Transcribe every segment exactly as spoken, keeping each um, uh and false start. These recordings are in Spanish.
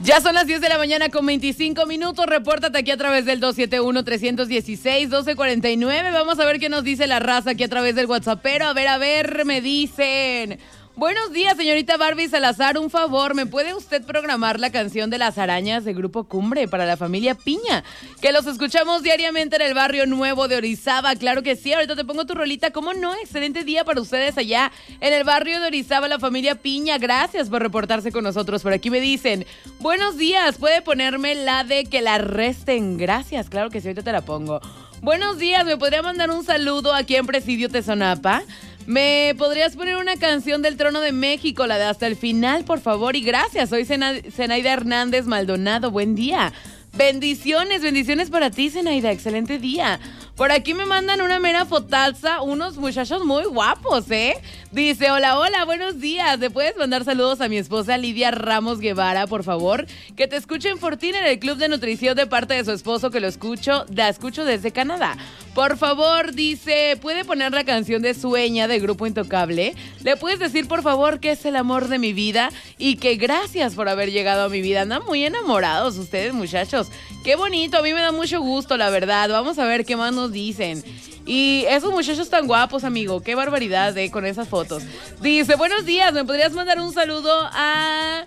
Ya son las diez de la mañana con veinticinco minutos. Repórtate aquí a través del dos siete uno, tres uno seis, uno dos cuatro nueve. Vamos a ver qué nos dice la raza aquí a través del WhatsAppero. A ver, a ver, me dicen... Buenos días, señorita Barbie Salazar. Un favor, ¿me puede usted programar la canción de Las Arañas de Grupo Cumbre para la familia Piña? Que los escuchamos diariamente en el barrio nuevo de Orizaba. Claro que sí, ahorita te pongo tu rolita. ¿Cómo no? Excelente día para ustedes allá en el barrio de Orizaba, la familia Piña. Gracias por reportarse con nosotros. Por aquí me dicen, buenos días, ¿puede ponerme la de Que la arresten? Gracias, claro que sí, ahorita te la pongo. Buenos días, ¿me podría mandar un saludo aquí en Presidio Tezonapa? ¿Me podrías poner una canción del Trono de México, la de Hasta el Final, por favor? Y gracias, soy Zenaida Hernández Maldonado, buen día. Bendiciones, bendiciones para ti, Zenaida, excelente día. Por aquí me mandan una mera fotalza, unos muchachos muy guapos, ¿eh? Dice, hola, hola, buenos días. ¿Le puedes mandar saludos a mi esposa Lidia Ramos Guevara, por favor? Que te escuche en Fortín en el Club de Nutrición de parte de su esposo, que lo escucho, la escucho desde Canadá. Por favor, dice, ¿puede poner la canción de Sueña de Grupo Intocable? ¿Le puedes decir, por favor, que es el amor de mi vida? Y que gracias por haber llegado a mi vida. Andan muy enamorados ustedes, muchachos. Qué bonito, a mí me da mucho gusto, la verdad. Vamos a ver qué más nos dicen. Y esos muchachos tan guapos, amigo, qué barbaridad, eh, con esas fotos. Dice, buenos días, ¿me podrías mandar un saludo a...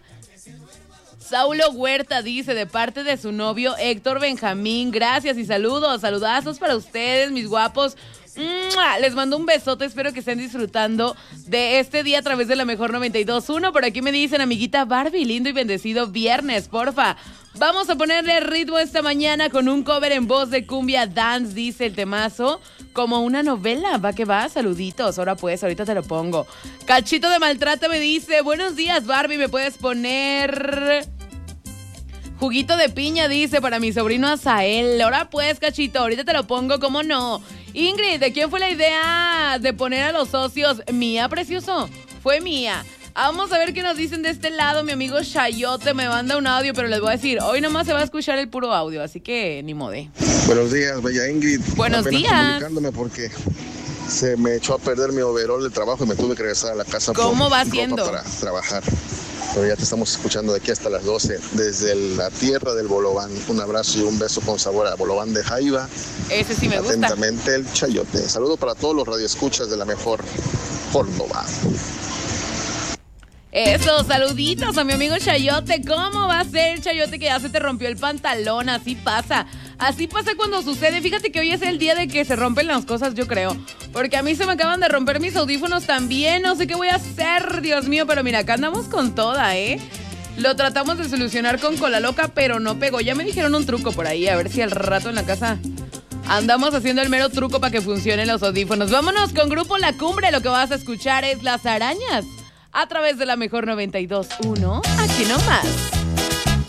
Saulo Huerta? Dice, de parte de su novio Héctor Benjamín. Gracias y saludos, saludazos para ustedes, mis guapos. ¡Mua! Les mando un besote, espero que estén disfrutando de este día a través de la Mejor noventa y dos punto uno. Por aquí me dicen, amiguita Barbie, lindo y bendecido viernes, porfa. Vamos a ponerle ritmo esta mañana con un cover en voz de Cumbia Dance, dice el temazo, como una novela. Va que va, saluditos. Ahora pues, ahorita te lo pongo. Cachito de Maltrata me dice, buenos días, Barbie, ¿me puedes poner... Juguito de piña, dice, para mi sobrino Azael? Ahora pues, Cachito, ahorita te lo pongo, ¿cómo no? Ingrid, ¿de quién fue la idea de poner a los socios? Mía, precioso, fue mía. Vamos a ver qué nos dicen de este lado. Mi amigo Chayote me manda un audio, pero les voy a decir, hoy nomás se va a escuchar el puro audio, así que ni modé. Buenos días, bella Ingrid. Buenos Apenas días. comunicándome porque se me echó a perder mi overol de trabajo y me tuve que regresar a la casa. ¿Cómo por va ropa siendo? Para trabajar. Pero ya te estamos escuchando de aquí hasta las doce, desde la tierra del Bolobán. Un abrazo y un beso con sabor a Bolobán de Jaiba. Ese sí me gusta. Atentamente, el Chayote. Saludo para todos los radioescuchas de la Mejor Córdoba. Eso, saluditos a mi amigo Chayote. ¿Cómo va a ser, Chayote, que ya se te rompió el pantalón? Así pasa. Así pasa cuando sucede. Fíjate que hoy es el día de que se rompen las cosas, yo creo. Porque a mí se me acaban de romper mis audífonos también. No sé qué voy a hacer, Dios mío. Pero mira, acá andamos con toda, ¿eh? Lo tratamos de solucionar con cola loca, pero no pegó. Ya me dijeron un truco por ahí. A ver si al rato en la casa andamos haciendo el mero truco para que funcionen los audífonos. Vámonos con Grupo La Cumbre. Lo que vas a escuchar es Las Arañas a través de la Mejor noventa y dos punto uno. Aquí nomás.